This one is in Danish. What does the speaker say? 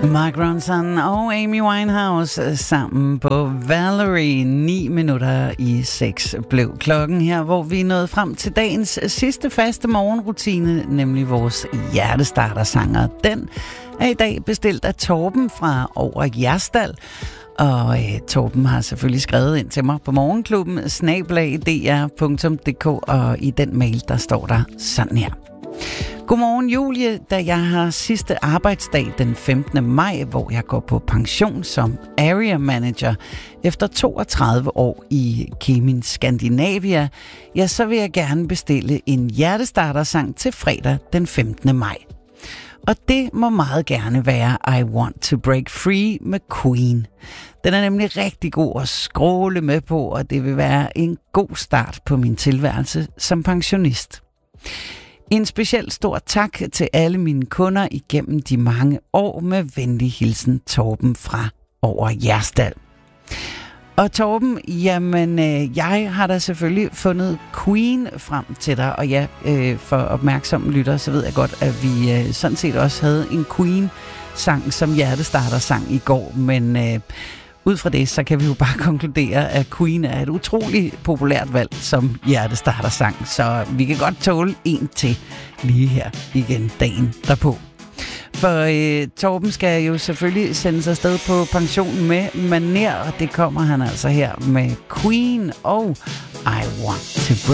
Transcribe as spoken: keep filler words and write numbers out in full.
Mark Ronson og Amy Winehouse sammen på Valerie. Ni minutter i seks blev klokken her, hvor vi nåede frem til dagens sidste faste morgenrutine, nemlig vores hjertestartersanger. Den er i dag bestilt af Torben fra Over Jerstal. Og øh, Torben har selvfølgelig skrevet ind til mig på morgenklubben snabel-a d r punktum d k, og i den mail, der står der sådan her. Godmorgen Julie, da jeg har sidste arbejdsdag den femtende maj, hvor jeg går på pension som area manager efter toogtredive år i Kemin Scandinavia, ja, så vil jeg gerne bestille en hjertestartersang til fredag den femtende maj. Og det må meget gerne være I Want to Break Free med Queen. Den er nemlig rigtig god at scrolle med på, og det vil være en god start på min tilværelse som pensionist. En speciel stor tak til alle mine kunder igennem de mange år med venlig hilsen Torben fra Over Jerstal. Og Torben, jamen øh, jeg har da selvfølgelig fundet Queen frem til dig, og ja, øh, for opmærksomme lytter, så ved jeg godt, at vi øh, sådan set også havde en Queen-sang som hjertestarter-sang i går, men øh, ud fra det, så kan vi jo bare konkludere, at Queen er et utroligt populært valg som hjertestarter-sang, så vi kan godt tåle en til lige her igen dagen derpå. For øh, Torben skal jo selvfølgelig sendes afsted på pension med maner, og det kommer han altså her med Queen og I Want to Break